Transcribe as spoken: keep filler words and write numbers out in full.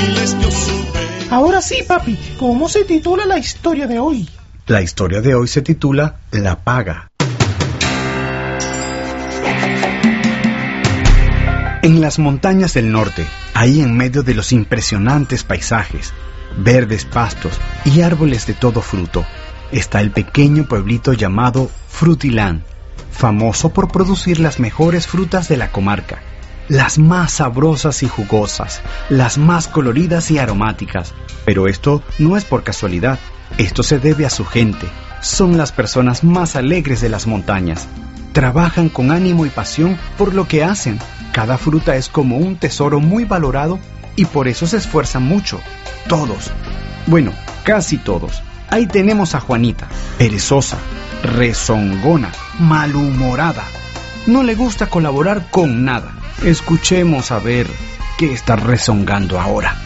miles que eu sudei. Ahora sí, papi, ¿cómo se titula la historia de hoy? La historia de hoy se titula La Paga. En las montañas del norte, ahí en medio de los impresionantes paisajes, verdes pastos y árboles de todo fruto, está el pequeño pueblito llamado Frutilán, famoso por producir las mejores frutas de la comarca, las más sabrosas y jugosas, las más coloridas y aromáticas. Pero esto no es por casualidad, esto se debe a su gente. Son las personas más alegres de las montañas. Trabajan con ánimo y pasión por lo que hacen. Cada fruta es como un tesoro muy valorado y por eso se esfuerzan mucho. Todos. Bueno, casi todos. Ahí tenemos a Juanita, perezosa, rezongona, malhumorada. No le gusta colaborar con nada. Escuchemos a ver qué está rezongando ahora.